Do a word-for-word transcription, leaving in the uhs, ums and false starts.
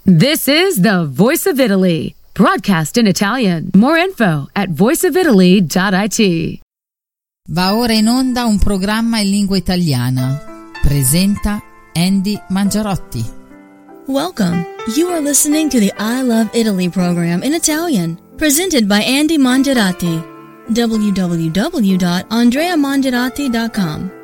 This is the Voice of Italy, broadcast in Italian. More info at voice of italy dot it. Va ora in onda un programma in lingua italiana. Presenta Andy Mangiarotti. Welcome. You are listening to the I Love Italy program in Italian, presented by Andy Mangiarotti. w w w dot andrea mangiarotti dot com